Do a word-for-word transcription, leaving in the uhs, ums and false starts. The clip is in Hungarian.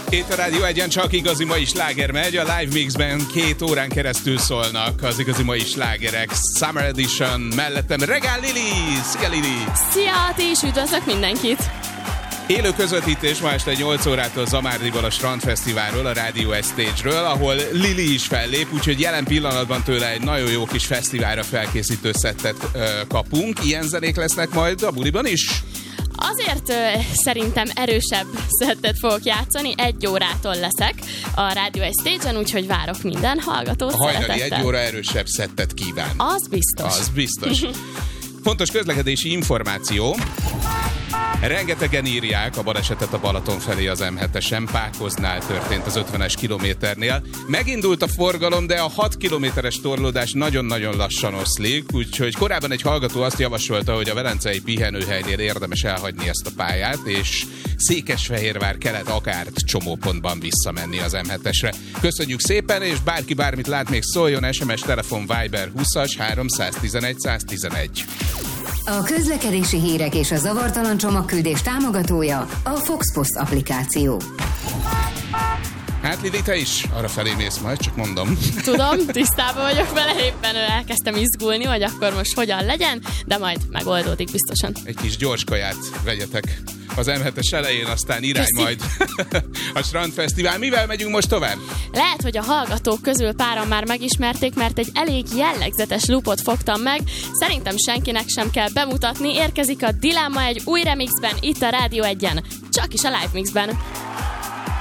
Itt a Rádió Egyen csak igazi mai sláger megy, a Live Mixben két órán keresztül szólnak az igazi mai slágerek. Summer Edition, mellettem Regál Lili! Szia Lili! Szia, ti is üdvözlök mindenkit! Élő közvetítés ma este nyolc órától Zamárdiból a Strandfesztiválról, a Radio Stage-ről, ahol Lili is fellép, úgyhogy jelen pillanatban tőle egy nagyon jó kis fesztiválra felkészítő szettet ö, kapunk. Ilyen zenék lesznek majd a buliban is? Azért ö, szerintem erősebb szettet fogok játszani, egy órától leszek a Radio Stage-en, úgyhogy várok minden hallgatót A hajnali szeretettel. egy óra erősebb szettet kíván. Az biztos. Az biztos. Fontos közlekedési információ. Rengetegen írják a balesetet a Balaton felé az em hetesen, Pákoznál történt az ötvenes kilométernél. Megindult a forgalom, de a hat kilométeres torlódás nagyon-nagyon lassan oszlik, úgyhogy korábban egy hallgató azt javasolta, hogy a velencei pihenőhelynél érdemes elhagyni ezt a pályát, és Székesfehérvár kelet Akárt csomópontban visszamenni az em hetesre. Köszönjük szépen, és bárki bármit lát, még szóljon, es em es, telefon, Viber húszas háromszáztizenegy száztizenegy. A közlekedési hírek és a zavartalan csomagküldés támogatója a Fox Post applikáció. Hát Lili, te is arra felé mész majd, csak mondom. Tudom, tisztában vagyok vele, éppen elkezdtem izgulni, hogy akkor most hogyan legyen, de majd megoldódik biztosan. Egy kis gyors kaját vegyetek az em hetes elején, aztán irány Köszi. majd a Strandfesztivál. Mivel megyünk most tovább? Lehet, hogy a hallgatók közül páran már megismerték, mert egy elég jellegzetes lupot fogtam meg. Szerintem senkinek sem kell bemutatni, érkezik a Dilemma egy új remixben itt a Rádió Egyen, csak is a Live Mixben.